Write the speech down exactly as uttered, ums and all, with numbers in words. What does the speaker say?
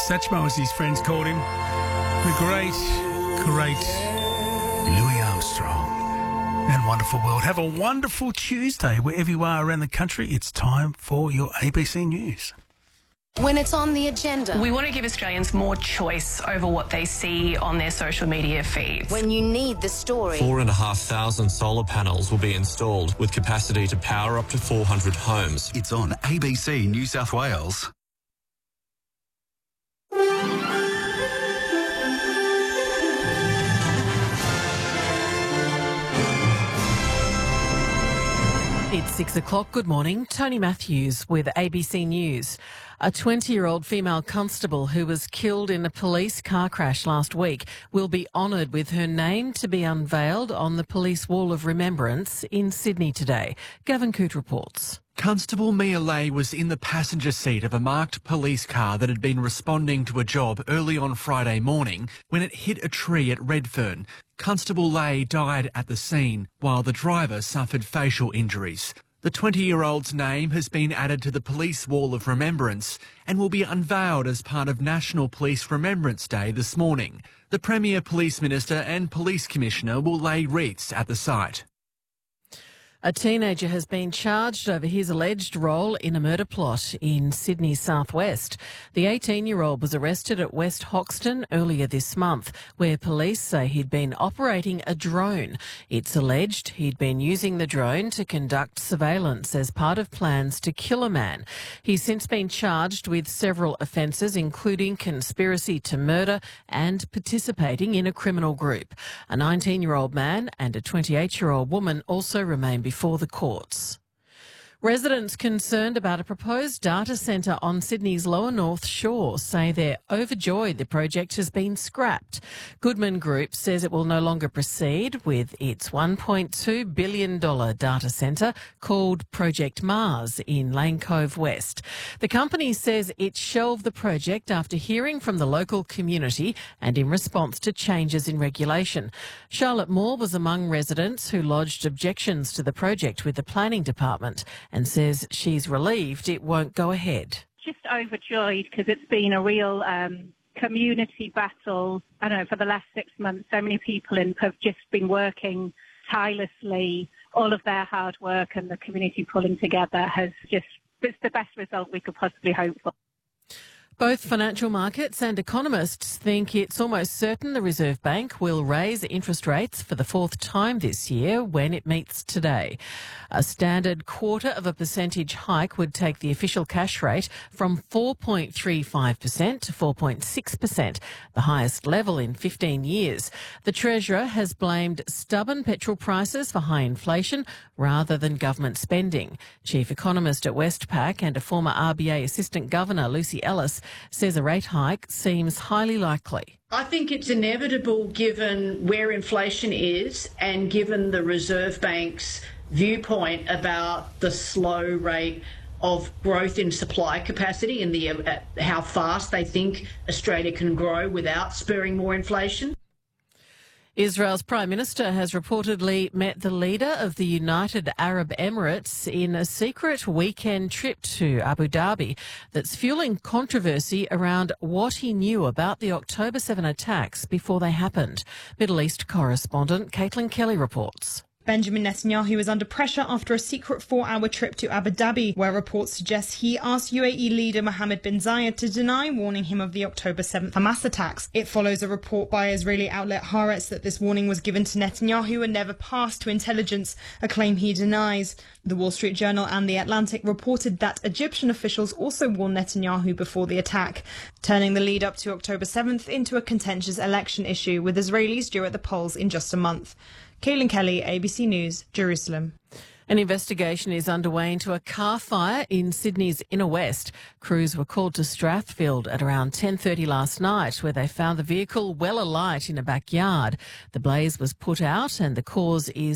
Satchmo, as his friends called him. The great, great Louis Armstrong. And wonderful world. Have a wonderful Tuesday wherever you are around the country. It's time for your A B C News. When it's on the agenda. We want to give Australians more choice over what they see on their social media feeds. When you need the story. Four and a half thousand solar panels will be installed with capacity to power up to four hundred homes. It's on A B C New South Wales. It's six o'clock. Good morning. Tony Matthews with A B C News. A twenty-year-old female constable who was killed in a police car crash last week will be honoured with her name to be unveiled on the Police Wall of Remembrance in Sydney today. Gavin Coote reports. Constable Mia Lay was in the passenger seat of a marked police car that had been responding to a job early on Friday morning when it hit a tree at Redfern. Constable Lay died at the scene, while the driver suffered facial injuries. The twenty-year-old's name has been added to the Police Wall of Remembrance and will be unveiled as part of National Police Remembrance Day this morning. The Premier Police Minister and Police Commissioner will lay wreaths at the site. A teenager has been charged over his alleged role in a murder plot in Sydney's southwest. The eighteen-year-old was arrested at West Hoxton earlier this month, where police say he'd been operating a drone. It's alleged he'd been using the drone to conduct surveillance as part of plans to kill a man. He's since been charged with several offences, including conspiracy to murder and participating in a criminal group. A nineteen-year-old man and a twenty-eight-year-old woman also remain before the courts. Residents concerned about a proposed data centre on Sydney's lower North Shore say they're overjoyed the project has been scrapped. Goodman Group says it will no longer proceed with its one point two billion dollars data centre called Project Mars in Lane Cove West. The company says it shelved the project after hearing from the local community and in response to changes in regulation. Charlotte Moore was among residents who lodged objections to the project with the Planning Department and says she's relieved it won't go ahead. Just overjoyed because it's been a real um, community battle. I don't know, for the last six months, so many people in, have just been working tirelessly. All of their hard work and the community pulling together has just, it's the best result we could possibly hope for. Both financial markets and economists think it's almost certain the Reserve Bank will raise interest rates for the fourth time this year when it meets today. A standard quarter of a percentage hike would take the official cash rate from four point three five percent to four point six percent, the highest level in fifteen years. The Treasurer has blamed stubborn petrol prices for high inflation rather than government spending. Chief economist at Westpac and a former R B A Assistant Governor, Lucy Ellis, says a rate hike seems highly likely. I think it's inevitable given where inflation is and given the Reserve Bank's viewpoint about the slow rate of growth in supply capacity and the uh, how fast they think Australia can grow without spurring more inflation. Israel's Prime Minister has reportedly met the leader of the United Arab Emirates in a secret weekend trip to Abu Dhabi that's fueling controversy around what he knew about the October seventh attacks before they happened. Middle East correspondent Caitlin Kelly reports. Benjamin Netanyahu is under pressure after a secret four-hour trip to Abu Dhabi, where reports suggest he asked U A E leader Mohammed bin Zayed to deny warning him of the October seventh Hamas attacks. It follows a report by Israeli outlet Haaretz that this warning was given to Netanyahu and never passed to intelligence, a claim he denies. The Wall Street Journal and The Atlantic reported that Egyptian officials also warned Netanyahu before the attack, turning the lead up to October seventh into a contentious election issue, with Israelis due at the polls in just a month. Caitlin Kelly, A B C News, Jerusalem. An investigation is underway into a car fire in Sydney's inner west. Crews were called to Strathfield at around ten thirty last night, where they found the vehicle well alight in a backyard. The blaze was put out and the cause is